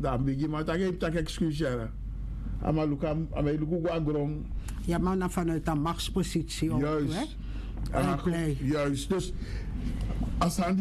dan bigi maar tak excuseren. Maar luka grond. Ja, maar dan vanuit een machtspositie ook. Juist. Hè? Juist. Dus als